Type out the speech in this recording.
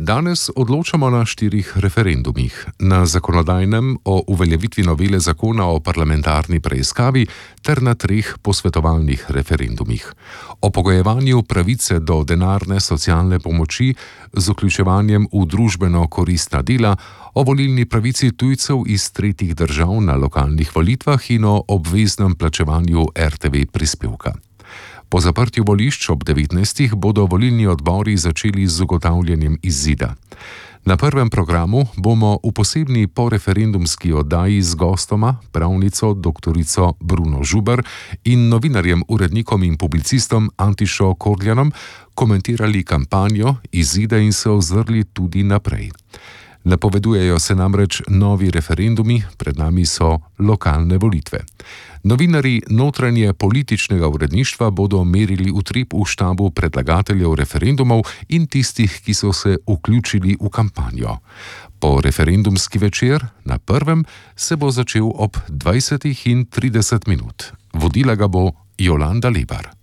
Danes odločamo na 4 referendumih. Na zakonodajnem o uveljavitvi novele zakona o parlamentarni preiskavi ter na 3 posvetovalnih referendumih. O pogojevanju pravice do denarne socialne pomoči z vključevanjem v družbeno koristna dela, o volilni pravici tujcev iz tretjih držav na lokalnih volitvah in o obveznem plačevanju RTV prispevka. Po zaprtju volišč ob 19. bodo volilni odbori začeli z ugotavljanjem izida. Na prvem programu bomo v posebni poreferendumski oddaji z gostoma, pravnico dr. Bruno Žuber in novinarjem, urednikom in publicistom Antišo Kordljanom komentirali kampanjo, izide in se ozrli tudi naprej. Napovedujejo se namreč novi referendumi, pred nami so lokalne volitve. Novinarji notranje političnega uredništva bodo merili utrip v štabu predlagateljev referendumov in tistih, ki so se vključili v kampanjo. Po referendumski večer na prvem se bo začel ob 20:30. Vodila ga bo Jolanda Lebar.